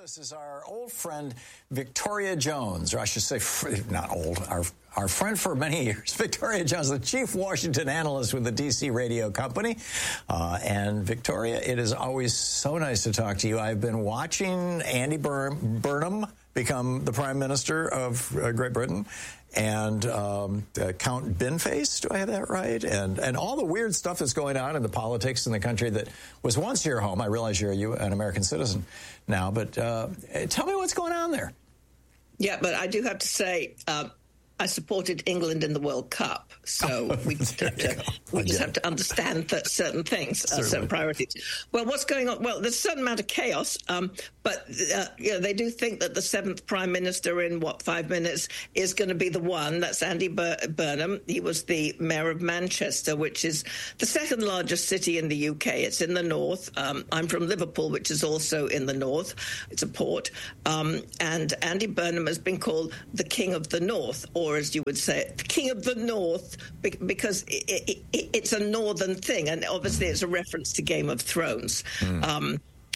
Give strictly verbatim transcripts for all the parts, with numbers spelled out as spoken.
This is our old friend, Victoria Jones, or I should say, not old, our, our friend for many years, Victoria Jones, the chief Washington analyst with the D C radio company. Uh, and Victoria, it is always so nice to talk to you. I've been watching Andy Bur- Burnham become the prime minister of uh, Great Britain, and um, uh, Count Binface, do I have that right? And and all the weird stuff that's going on in the politics in the country that was once your home. I realize you're a, an American citizen now, but uh, tell me what's going on there. Yeah, but I do have to say, uh, I supported England in the World Cup, so we just have to we just have to understand that certain things, uh, certain priorities. Well, what's going on? Well, there's a certain amount of chaos, um, but uh, you know, they do think that the seventh prime minister in what five minutes is going to be the one. That's Andy Bur- Burnham. He was the mayor of Manchester, which is the second largest city in the U K. It's in the north. Um, I'm from Liverpool, which is also in the north. It's a port, um, and Andy Burnham has been called the King of the North, or as you would say, the King of the North, because it, it, it's a northern thing, and obviously it's a reference to Game of Thrones. Mm. Um,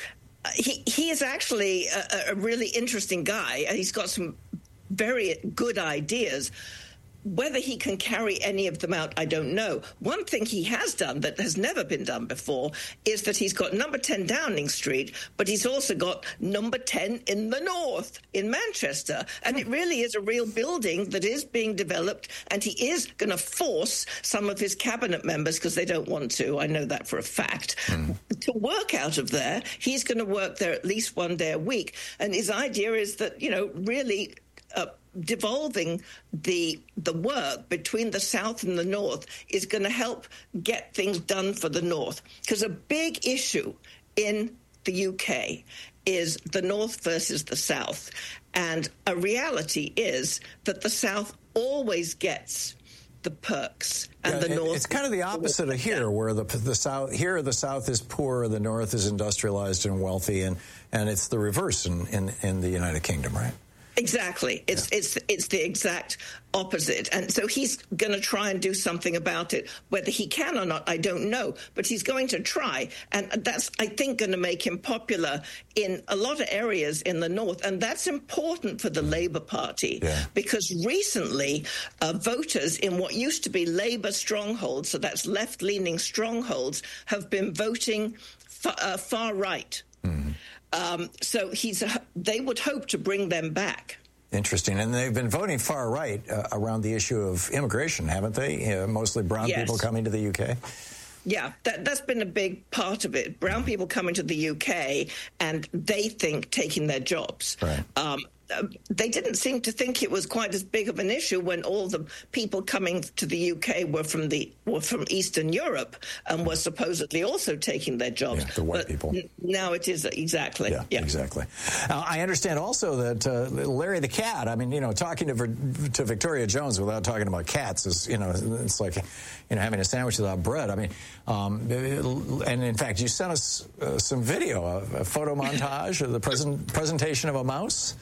he, he is actually a, a really interesting guy, and he's got some very good ideas. Whether he can carry any of them out, I don't know. One thing he has done that has never been done before is that he's got number ten Downing Street, but he's also got number ten in the north, in Manchester. And it really is a real building that is being developed, and he is going to force some of his cabinet members, because they don't want to, I know that for a fact, mm. to work out of there. He's going to work there at least one day a week. And his idea is that, you know, really... Uh, devolving the the work between the South and the North is going to help get things done for the North. Because a big issue in the U K is the North versus the South. And a reality is that the South always gets the perks, and yeah, the North... It's kind of the opposite of here, where the the South here the South is poor, the North is industrialized and wealthy, and, and it's the reverse in, in, in the United Kingdom, right? Exactly. It's yeah. it's it's the exact opposite. And so he's going to try and do something about it. Whether he can or not, I don't know. But he's going to try. And that's, I think, going to make him popular in a lot of areas in the North. And that's important for the Labour Party, yeah. because recently uh, voters in what used to be Labour strongholds, so that's left-leaning strongholds, have been voting fa- uh, far right. Mm-hmm. Um, so he's. They would hope to bring them back. Interesting. And they've been voting far right uh, around the issue of immigration, haven't they? Uh, mostly brown yes. people coming to the U K. Yeah, that, that's been a big part of it. Brown people coming to the U K, and they think taking their jobs. Right. Um, they didn't seem to think it was quite as big of an issue when all the people coming to the U K were from the were from Eastern Europe and were supposedly also taking their jobs. Yeah, the white but people. N- now it is exactly. Yeah, yeah. exactly. Uh, I understand also that uh, Larry the cat. I mean, you know, talking to to Victoria Jones without talking about cats is, you know, it's like, you know, having a sandwich without bread. I mean, um, and in fact, you sent us uh, some video, a, a photo montage of the present presentation of a mouse.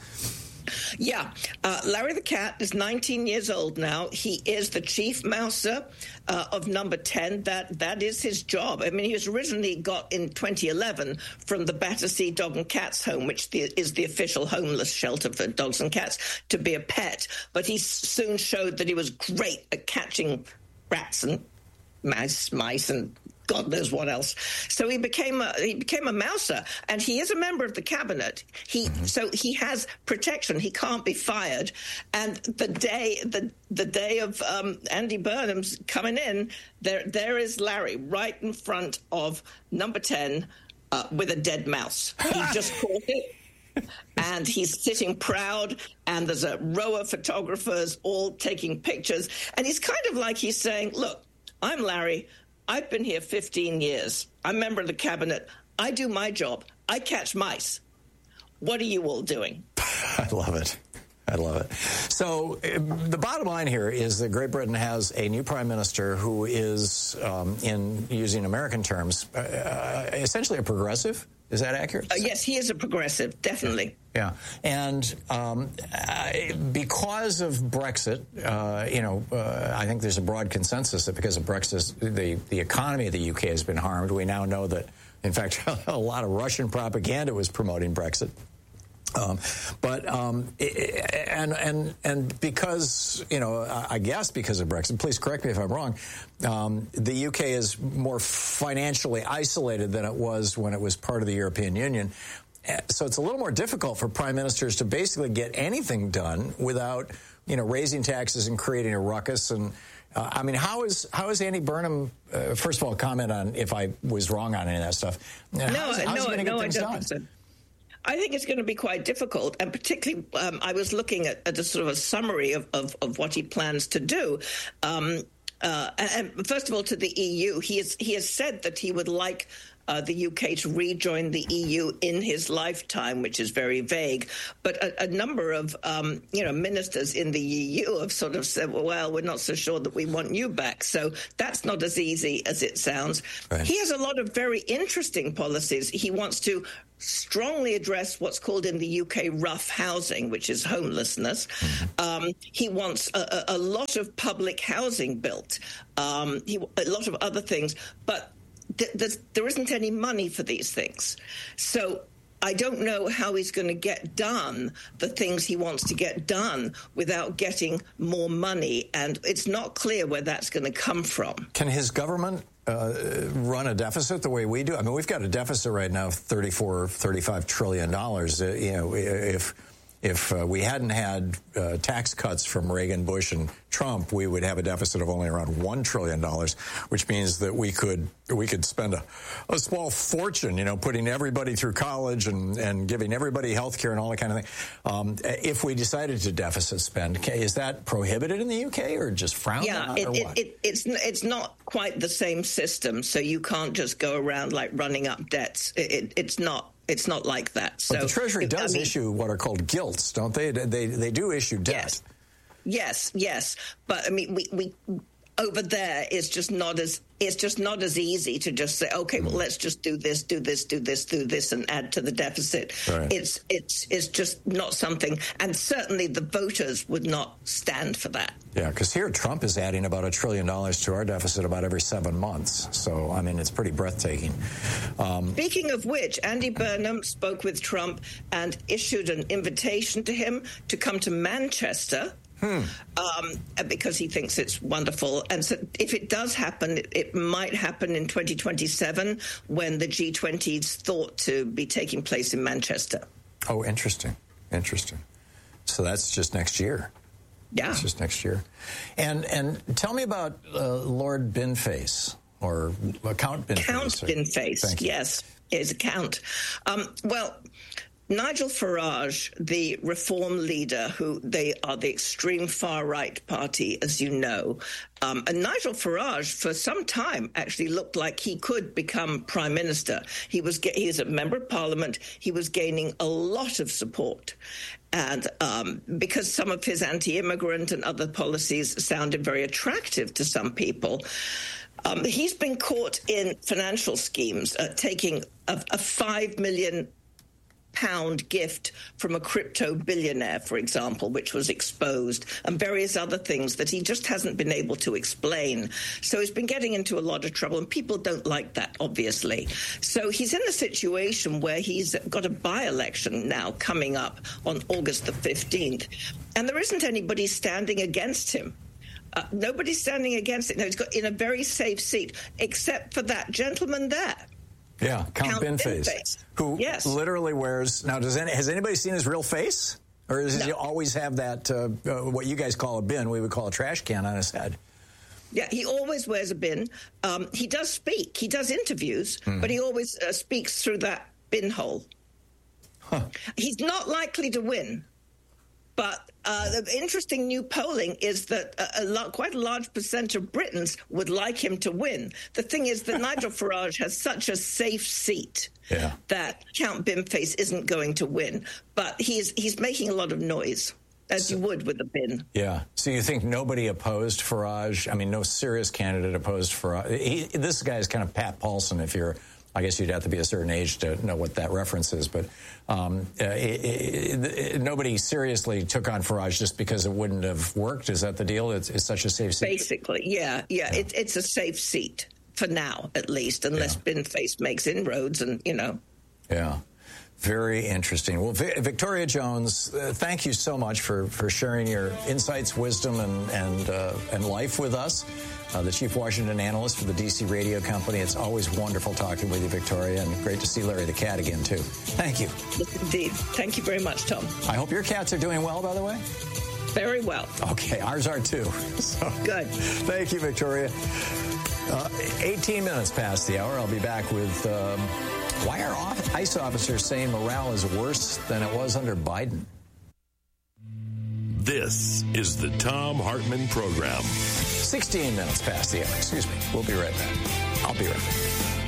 Yeah. Uh, Larry the cat is nineteen years old now. He is the chief mouser uh, of number ten. That That is his job. I mean, he was originally got in twenty eleven from the Battersea Dog and Cats Home, which the, is the official homeless shelter for dogs and cats, to be a pet. But he soon showed that he was great at catching rats and mice, mice and God knows what else. So he became a he became a mouser, and he is a member of the cabinet. He mm-hmm. so he has protection. He can't be fired. And the day the the day of um, Andy Burnham's coming in, there there is Larry right in front of number ten uh, with a dead mouse. He just caught it. And he's sitting proud, and there's a row of photographers all taking pictures. And he's kind of like he's saying, look, I'm Larry. I've been here fifteen years. I'm a member of the cabinet. I do my job. I catch mice. What are you all doing? I love it. I love it. So uh, the bottom line here is that Great Britain has a new prime minister who is, um, in using American terms, uh, essentially a progressive. Is that accurate? Uh, yes, he is a progressive, definitely. Yeah, and um, uh, because of Brexit, uh, you know, uh, I think there's a broad consensus that because of Brexit, the, the economy of the U K has been harmed. We now know that, in fact, a lot of Russian propaganda was promoting Brexit. Um, but um, and and and because you know, I guess because of Brexit. Please correct me if I'm wrong. Um, the U K is more financially isolated than it was when it was part of the European Union. So it's a little more difficult for prime ministers to basically get anything done without, you know, raising taxes and creating a ruckus. And uh, I mean, how is how is Andy Burnham? Uh, first of all, comment on if I was wrong on any of that stuff. No, how's, how's no, he no, I don't done? think so. I think it's going to be quite difficult, and particularly um, I was looking at, at a sort of a summary of, of, of what he plans to do. Um, uh, and first of all, to the E U, he has he has said that he would like Uh, the U K to rejoin the E U in his lifetime, which is very vague. But a, a number of, um, you know, ministers in the E U have sort of said, well, we're not so sure that we want you back. So that's not as easy as it sounds. Right. He has a lot of very interesting policies. He wants to strongly address what's called in the U K rough housing, which is homelessness. Mm-hmm. Um, he wants a, a lot of public housing built, um, he, a lot of other things. But Th- there isn't any money for these things. So I don't know how he's going to get done the things he wants to get done without getting more money. And it's not clear where that's going to come from. Can his government uh, run a deficit the way we do? I mean, we've got a deficit right now of thirty-four, thirty-five trillion dollars. Uh, you know, if If uh, we hadn't had uh, tax cuts from Reagan, Bush, and Trump, we would have a deficit of only around one trillion dollars, which means that we could we could spend a, a small fortune, you know, putting everybody through college and, and giving everybody health care and all that kind of thing. Um, if we decided to deficit spend, is that prohibited in the U K or just frowned yeah, on? Yeah, it, it, it, it's, it's not quite the same system, so you can't just go around like running up debts. It, it, it's not. It's not like that. So but the Treasury does I mean, issue what are called gilts, don't they? They they do issue debt. Yes, yes, yes. But I mean, we, we over there is just not as it's just not as easy to just say, okay, well, let's just do this, do this, do this, do this, and add to the deficit. Right. It's it's it's just not something, and certainly the voters would not stand for that. Yeah, because here Trump is adding about a trillion dollars to our deficit about every seven months. So, I mean, it's pretty breathtaking. Um, Speaking of which, Andy Burnham spoke with Trump and issued an invitation to him to come to Manchester. Hmm. Um, because he thinks it's wonderful. And so if it does happen, it, it might happen in twenty twenty-seven when the G twenty is thought to be taking place in Manchester. Oh, interesting. Interesting. So that's just next year. Yeah. It's just next year. And and tell me about uh, Lord Binface, or uh, Count Binface. Count Binface, yes, is a count. Um, well... Nigel Farage, the Reform leader, who they are the extreme far-right party, as you know, um, and Nigel Farage, for some time, actually looked like he could become prime minister. He was he is a member of parliament. He was gaining a lot of support. And um, because some of his anti-immigrant and other policies sounded very attractive to some people, um, he's been caught in financial schemes, uh, taking a, a five million pound gift from a crypto billionaire, for example, which was exposed, and various other things that he just hasn't been able to explain. So he's been getting into a lot of trouble, and people don't like that, obviously. So he's in a situation where he's got a by-election now coming up on August the fifteenth, and there isn't anybody standing against him. Uh, nobody's standing against it. No, he's got in a very safe seat, except for that gentleman there. Yeah, Count, Count Binface, Binface, who yes. literally wears. Now, does any, has anybody seen his real face, or does no. he always have that uh, uh, what you guys call a bin, we would call a trash can on his head? Yeah, he always wears a bin. Um, he does speak. He does interviews, mm. but he always uh, speaks through that bin hole. Huh. He's not likely to win. But uh, the interesting new polling is that a, a lot, quite a large percent of Britons would like him to win. The thing is that Nigel Farage has such a safe seat yeah. that Count Binface isn't going to win. But he's he's making a lot of noise, as so, you would with a bin. Yeah. So you think nobody opposed Farage? I mean, no serious candidate opposed Farage. He, this guy is kind of Pat Paulson, if you're... I guess you'd have to be a certain age to know what that reference is, but um, uh, it, it, it, nobody seriously took on Farage just because it wouldn't have worked. Is that the deal? It's, it's such a safe seat? Basically, yeah, yeah. yeah. It, it's a safe seat for now, at least, unless yeah. Binface makes inroads and, you know. Yeah. Very interesting. Well, v- Victoria Jones, uh, thank you so much for, for sharing your insights, wisdom, and and, uh, and life with us. Uh, the Chief Washington Analyst for the D C Radio Company. It's always wonderful talking with you, Victoria, and great to see Larry the cat again, too. Thank you. Yes, indeed. Thank you very much, Tom. I hope your cats are doing well, by the way. Very well. Okay, ours are, too. So, good. Thank you, Victoria. Uh, eighteen minutes past the hour. I'll be back with um, why are ICE officers saying morale is worse than it was under Biden? This is the Thom Hartmann Program. sixteen minutes past the hour. Excuse me. We'll be right back. I'll be right back.